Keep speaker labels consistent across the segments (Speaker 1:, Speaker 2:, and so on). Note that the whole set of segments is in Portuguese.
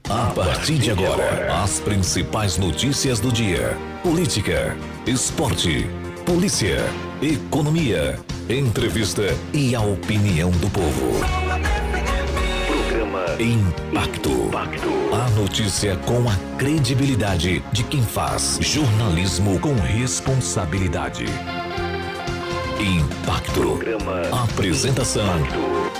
Speaker 1: A partir de agora, as principais notícias do dia: política, esporte, polícia, economia, entrevista e a opinião do povo. Programa Impacto. A notícia com a credibilidade de quem faz jornalismo com responsabilidade. Impacto. Programa Apresentação. Impacto.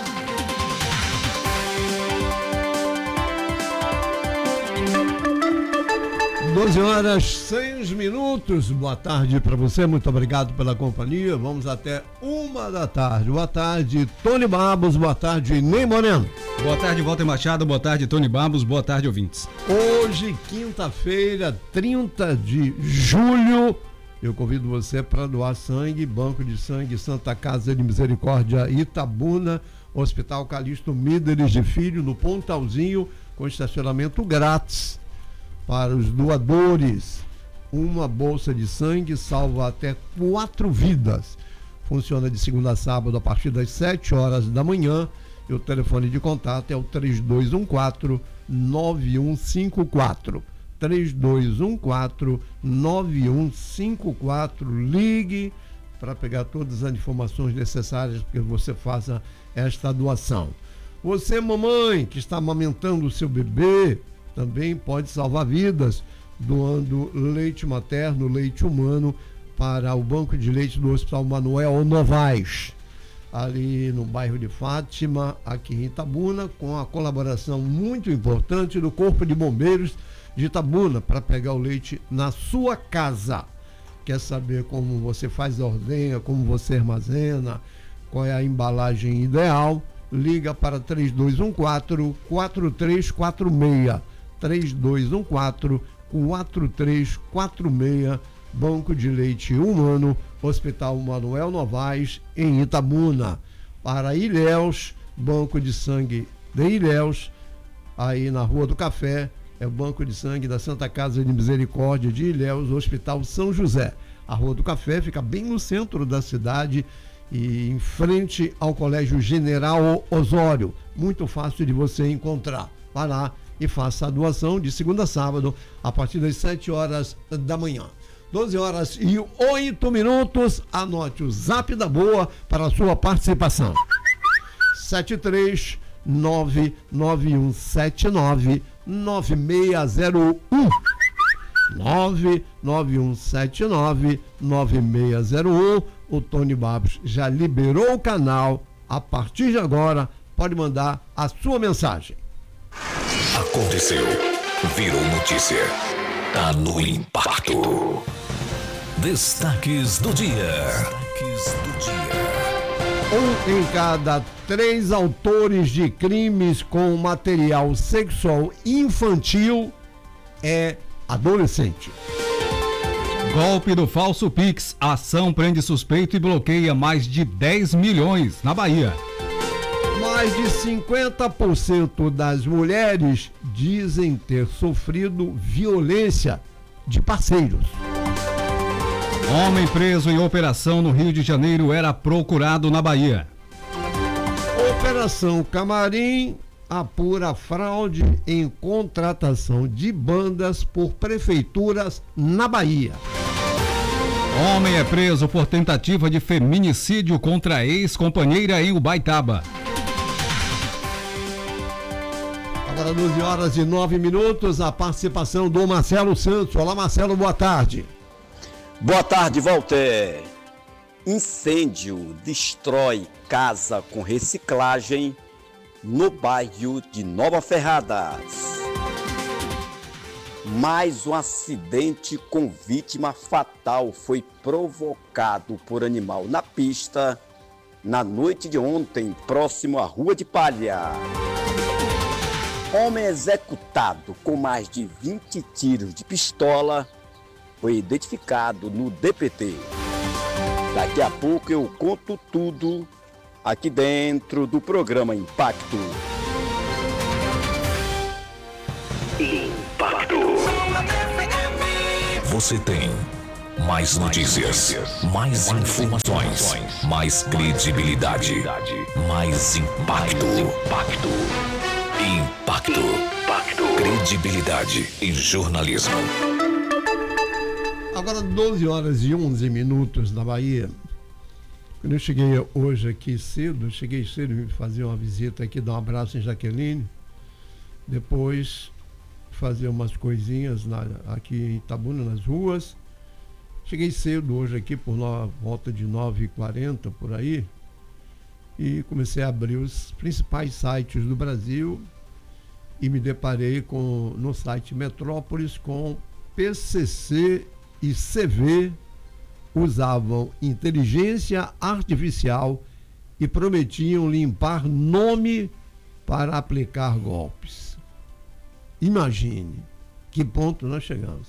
Speaker 2: 12h06. Boa tarde para você, muito obrigado pela companhia. Vamos até 1h. Boa tarde, Tony Babos. Boa tarde, Ney Moreno.
Speaker 3: Boa tarde, Walter Machado. Boa tarde, Tony Babos. Boa tarde, ouvintes.
Speaker 2: Hoje, quinta-feira, 30 de julho, eu convido você para doar sangue. Banco de Sangue Santa Casa de Misericórdia Itabuna, Hospital Calixto Míderes de Filho, no Pontalzinho, com estacionamento grátis para os doadores. Uma bolsa de sangue salva até 4 vidas. Funciona de segunda a sábado a partir das 7 horas da manhã. E o telefone de contato é o 3214-9154. 3214-9154. Ligue para pegar todas as informações necessárias para que você faça esta doação. Você, mamãe, que está amamentando o seu bebê, também pode salvar vidas doando leite materno, leite humano para o Banco de Leite do Hospital Manuel Novaes, ali no bairro de Fátima, aqui em Itabuna, com a colaboração muito importante do Corpo de Bombeiros de Itabuna, para pegar o leite na sua casa. Quer saber como você faz a ordenha, como você armazena, qual é a embalagem ideal? Liga para 3214-4346. 3214-4346, Banco de Leite Humano, Hospital Manuel Novaes, em Itabuna. Para Ilhéus, Banco de Sangue de Ilhéus, aí na Rua do Café, é o Banco de Sangue da Santa Casa de Misericórdia de Ilhéus, Hospital São José. A Rua do Café fica bem no centro da cidade e em frente ao Colégio General Osório. Muito fácil de você encontrar. Vá lá e faça a doação de segunda a sábado, a partir das 7 horas da manhã. 12h08. Anote o Zap da Boa para a sua participação. 73991799601. 991799601. O Tony Babos já liberou o canal. A partir de agora, pode mandar a sua mensagem.
Speaker 1: Aconteceu, virou notícia, tá no Impacto. Destaques do dia.
Speaker 2: Um em cada 3 autores de crimes com material sexual infantil é adolescente.
Speaker 3: Golpe do falso Pix. Ação prende suspeito e bloqueia mais de 10 milhões na Bahia.
Speaker 2: Mais de 50% das mulheres dizem ter sofrido violência de parceiros.
Speaker 3: Homem preso em operação no Rio de Janeiro era procurado na Bahia.
Speaker 2: Operação Camarim apura fraude em contratação de bandas por prefeituras na Bahia.
Speaker 3: Homem é preso por tentativa de feminicídio contra ex-companheira em Ubaitaba.
Speaker 2: Agora 12h09, a participação do Marcelo Santos. Olá, Marcelo, boa tarde.
Speaker 4: Boa tarde, Walter. Incêndio destrói casa com reciclagem no bairro de Nova Ferradas. Mais um acidente com vítima fatal foi provocado por animal na pista na noite de ontem, próximo à Rua de Palha. Homem executado com mais de 20 tiros de pistola foi identificado no DPT. Daqui a pouco eu conto tudo aqui dentro do programa Impacto.
Speaker 1: Impacto. Você tem mais notícias, mais informações, mais credibilidade, mais impacto. Impacto. Credibilidade em jornalismo.
Speaker 2: Agora 12 horas e 11 minutos na Bahia. Quando eu cheguei hoje aqui cedo, vim fazer uma visita aqui, dar um abraço em Jaqueline. Depois fazer umas coisinhas aqui em Itabuna, nas ruas. Cheguei cedo hoje aqui por volta de 9h40 por aí. E comecei a abrir os principais sites do Brasil e me deparei no site Metrópolis com PCC e CV usavam inteligência artificial e prometiam limpar nome para aplicar golpes. Imagine que ponto nós chegamos.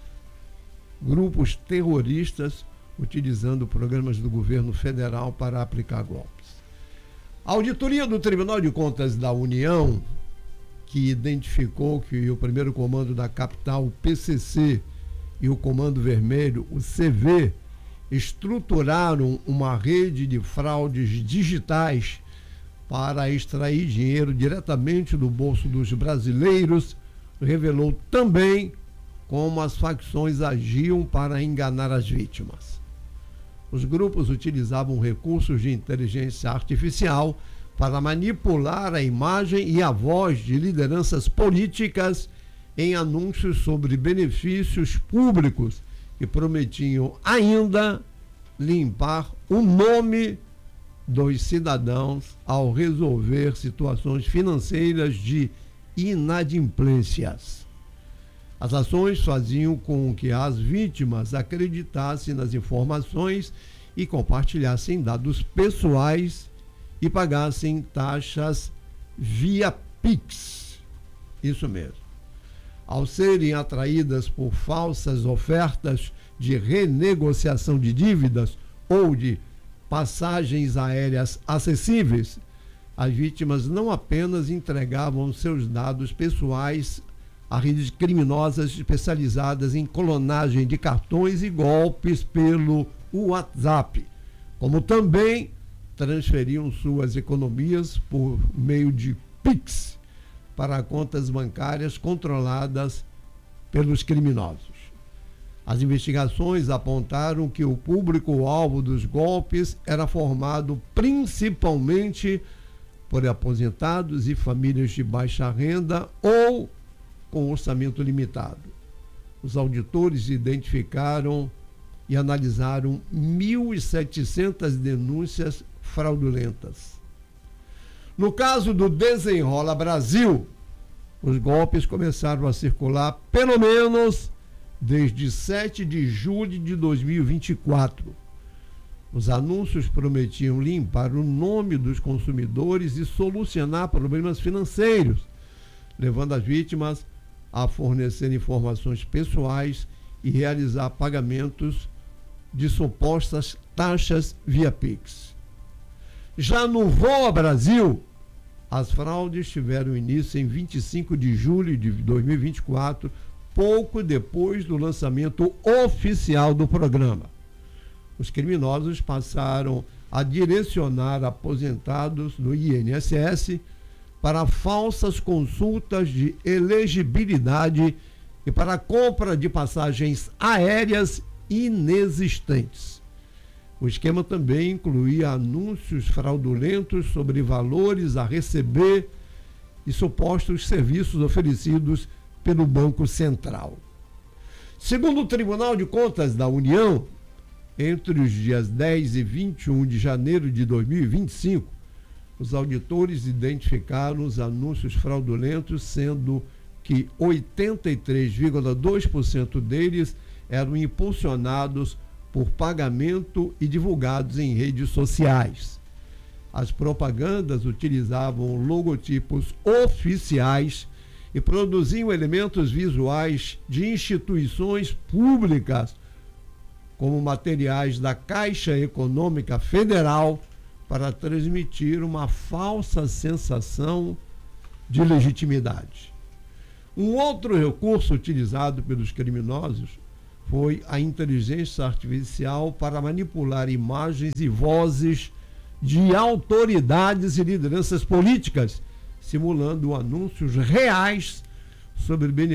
Speaker 2: Grupos terroristas utilizando programas do governo federal para aplicar golpes. A auditoria do Tribunal de Contas da União, que identificou que o primeiro comando da capital, o PCC, e o Comando Vermelho, o CV, estruturaram uma rede de fraudes digitais para extrair dinheiro diretamente do bolso dos brasileiros, revelou também como as facções agiam para enganar as vítimas. Os grupos utilizavam recursos de inteligência artificial para manipular a imagem e a voz de lideranças políticas em anúncios sobre benefícios públicos que prometiam ainda limpar o nome dos cidadãos ao resolver situações financeiras de inadimplências. As ações faziam com que as vítimas acreditassem nas informações e compartilhassem dados pessoais e pagassem taxas via Pix. Isso mesmo. Ao serem atraídas por falsas ofertas de renegociação de dívidas ou de passagens aéreas acessíveis, as vítimas não apenas entregavam seus dados pessoais a redes criminosas especializadas em clonagem de cartões e golpes pelo WhatsApp, como também transferiam suas economias por meio de Pix para contas bancárias controladas pelos criminosos. As investigações apontaram que o público-alvo dos golpes era formado principalmente por aposentados e famílias de baixa renda ou com orçamento limitado. Os auditores identificaram e analisaram 1.700 denúncias fraudulentas. No caso do Desenrola Brasil, os golpes começaram a circular pelo menos desde 7 de julho de 2024. Os anúncios prometiam limpar o nome dos consumidores e solucionar problemas financeiros, levando as vítimas a fornecer informações pessoais e realizar pagamentos de supostas taxas via Pix. Já no Voa Brasil, as fraudes tiveram início em 25 de julho de 2024, pouco depois do lançamento oficial do programa. Os criminosos passaram a direcionar aposentados do INSS para falsas consultas de elegibilidade e para a compra de passagens aéreas inexistentes. O esquema também incluía anúncios fraudulentos sobre valores a receber e supostos serviços oferecidos pelo Banco Central. Segundo o Tribunal de Contas da União, entre os dias 10 e 21 de janeiro de 2025, os auditores identificaram os anúncios fraudulentos, sendo que 83,2% deles eram impulsionados por pagamento e divulgados em redes sociais. As propagandas utilizavam logotipos oficiais e produziam elementos visuais de instituições públicas, como materiais da Caixa Econômica Federal, para transmitir uma falsa sensação de legitimidade. Um outro recurso utilizado pelos criminosos foi a inteligência artificial para manipular imagens e vozes de autoridades e lideranças políticas, simulando anúncios reais sobre benefícios